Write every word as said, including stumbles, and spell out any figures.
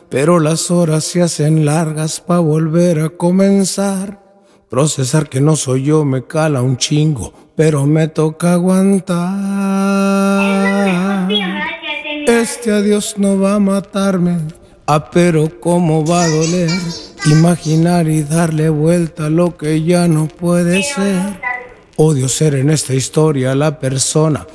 pero las horas se hacen largas pa' volver a comenzar. Procesar que no soy yo me cala un chingo, pero me toca aguantar. Este adiós no va a matarme, ah, pero cómo va a doler imaginar y darle vuelta a lo que ya no puede ser. Odio ser en esta historia la persona